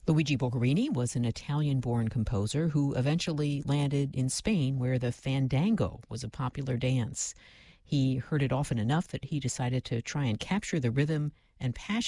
Luigi Boccherini was an Italian-born composer who eventually landed in Spain, where the fandango was a popular dance. He heard it often enough that he decided to try and capture the rhythm and passion